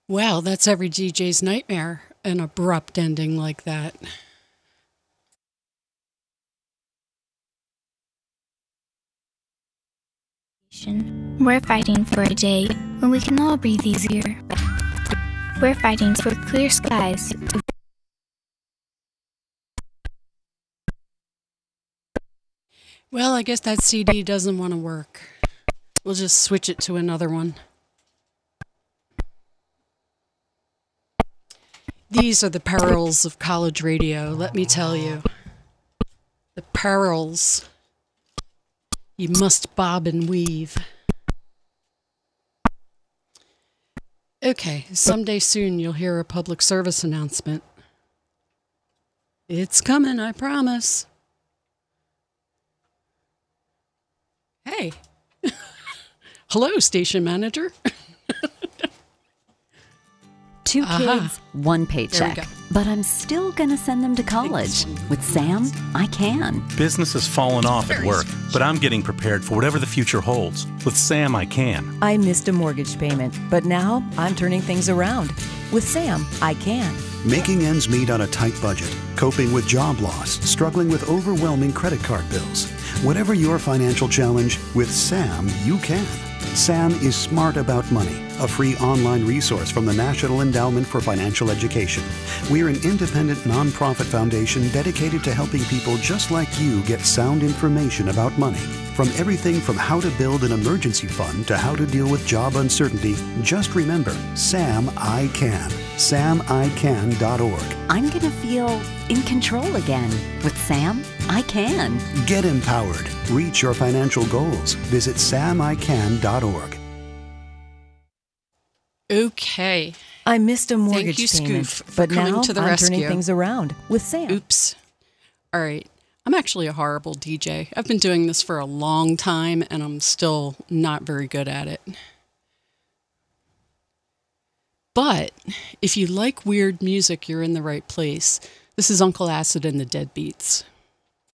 Well, that's every DJ's nightmare, an abrupt ending like that. We're fighting for a day when we can all breathe easier. We're fighting for clear skies. Well, I guess that CD doesn't want to work. We'll just switch it to another one. These are the perils of college radio, let me tell you. The perils. You must bob and weave. Okay, someday soon you'll hear a public service announcement. It's coming, I promise. Hey. Hello, station manager. 2 kids, 1 paycheck. But I'm still going to send them to college. With Sam, I can. Business has fallen off at work, but I'm getting prepared for whatever the future holds. With Sam, I can. I missed a mortgage payment, but now I'm turning things around. With Sam, I can. Making ends meet on a tight budget, coping with job loss, struggling with overwhelming credit card bills. Whatever your financial challenge, with Sam, you can. Sam is Smart About Money, a free online resource from the National Endowment for Financial Education. We're an independent nonprofit foundation dedicated to helping people just like you get sound information about money. From everything from how to build an emergency fund to how to deal with job uncertainty, just remember, Sam I Can. SamICan.org. I'm going to feel in control again. With Sam, I can. Get empowered. Reach your financial goals. Visit SamICan.org. Okay. I missed a mortgage you, payment, Scoof, for but coming now to the I'm rescue. turning things around. With Sam. Oops. All right. I'm actually a horrible DJ. I've been doing this for a long time, and I'm still not very good at it. But if you like weird music, you're in the right place. This is Uncle Acid and the Deadbeats.